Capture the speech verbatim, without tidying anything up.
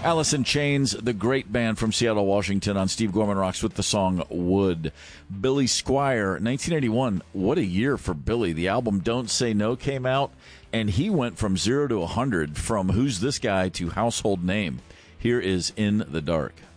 Alice in Chains, the great band from Seattle, Washington, on Steve Gorman Rocks with the song Wood. Billy Squier, nineteen eighty-one. What a year for Billy. The album Don't Say No came out, and he went from zero to one hundred, from Who's This Guy to household name. Here is In the Dark.